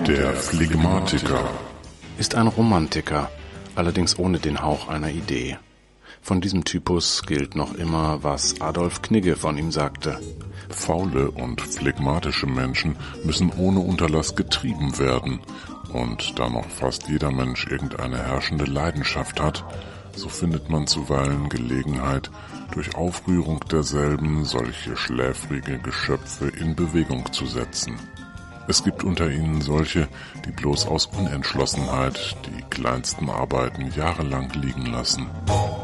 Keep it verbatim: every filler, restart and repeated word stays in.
Der Phlegmatiker ist ein Romantiker, allerdings ohne den Hauch einer Idee. Von diesem Typus gilt noch immer, was Adolf Knigge von ihm sagte. Faule und phlegmatische Menschen müssen ohne Unterlass getrieben werden. Und da noch fast jeder Mensch irgendeine herrschende Leidenschaft hat, so findet man zuweilen Gelegenheit, durch Aufrührung derselben solche schläfrige Geschöpfe in Bewegung zu setzen. Es gibt unter ihnen solche, die bloß aus Unentschlossenheit die kleinsten Arbeiten jahrelang liegen lassen.